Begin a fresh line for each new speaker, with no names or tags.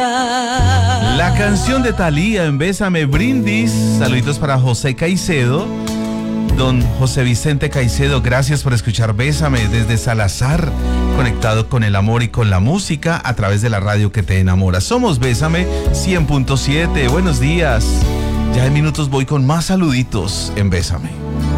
La canción de Thalía en Bésame Brindis. Saluditos para José Caicedo. Don José Vicente Caicedo, gracias por escuchar Bésame desde Salazar, conectado con el amor y con la música a través de la radio que te enamora. Somos Bésame 100.7. Buenos días. Ya en minutos voy con más saluditos en Bésame.